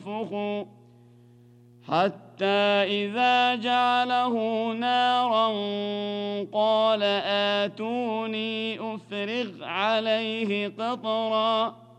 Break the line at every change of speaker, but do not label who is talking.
ينفخوا حتى إذا جعله نارا قال آتوني أفرغ عليه قطرا